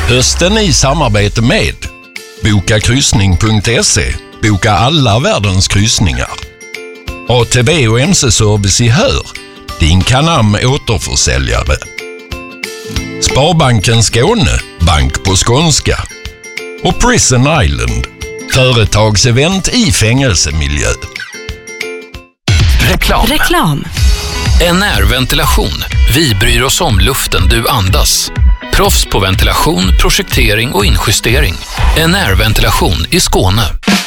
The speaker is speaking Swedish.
Hösten i samarbete med bokakryssning.se. Boka alla världens kryssningar. ATB och MC-service i Hör. Din Canam återförsäljare. Sparbanken Skåne. Bank på skånska. Och Prison Island. Företagsevent i fängelsemiljö. Reklam. NR-ventilation. Vi bryr oss om luften du andas. Proffs på ventilation, projektering och injustering. NR-ventilation i Skåne.